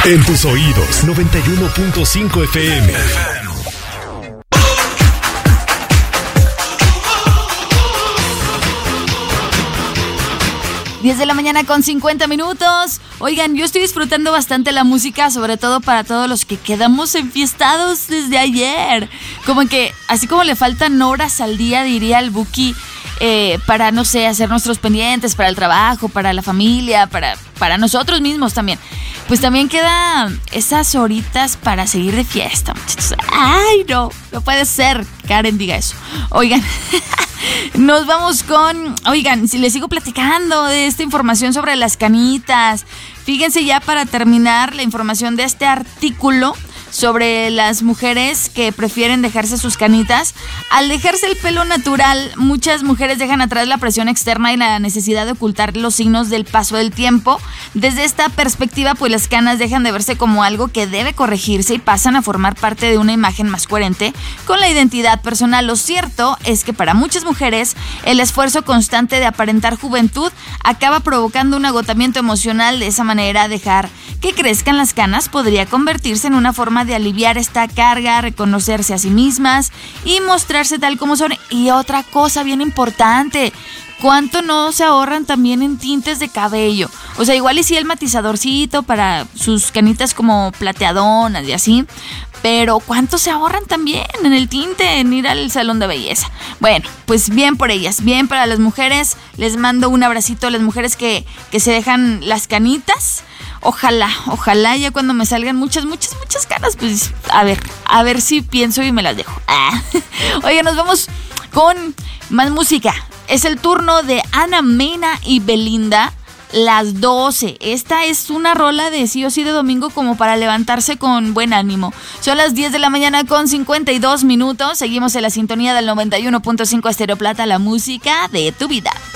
En tus oídos, 91.5 FM. 10 de la mañana con 50 minutos. Oigan, yo estoy disfrutando bastante la música, sobre todo para todos los que quedamos enfiestados desde ayer. Como que, así como le faltan horas al día, diría el Buki, para, no sé, hacer nuestros pendientes, para el trabajo, para la familia, para nosotros mismos también. Pues también quedan esas horitas para seguir de fiesta, muchachos. Ay, no puede ser, Karen diga eso. Oigan, nos vamos con... Oigan, si les sigo platicando de esta información sobre las canitas. Fíjense ya para terminar la información de este artículo sobre las mujeres que prefieren dejarse sus canitas. Al dejarse el pelo natural, muchas mujeres dejan atrás la presión externa y la necesidad de ocultar los signos del paso del tiempo. Desde esta perspectiva, pues las canas dejan de verse como algo que debe corregirse y pasan a formar parte de una imagen más coherente con la identidad personal. Lo cierto es que para muchas mujeres, el esfuerzo constante de aparentar juventud acaba provocando un agotamiento emocional. De esa manera, dejar que crezcan las canas podría convertirse en una forma de aliviar esta carga, reconocerse a sí mismas y mostrarse tal como son. Y otra cosa bien importante, ¿cuánto no se ahorran también en tintes de cabello? O sea, igual y sí el matizadorcito para sus canitas como plateadonas y así, pero ¿cuánto se ahorran también en el tinte, en ir al salón de belleza? Bueno, pues bien por ellas, bien para las mujeres. Les mando un abracito a las mujeres que se dejan las canitas. Ojalá ya cuando me salgan muchas canas, pues a ver si pienso y me las dejo. Oye, nos vamos con más música. Es el turno de Ana Mena y Belinda, Las 12. Esta es una rola de sí o sí de domingo como para levantarse con buen ánimo. Son las 10 de la mañana con 52 minutos. Seguimos en la sintonía del 91.5 Estéreo Plata, la música de tu vida.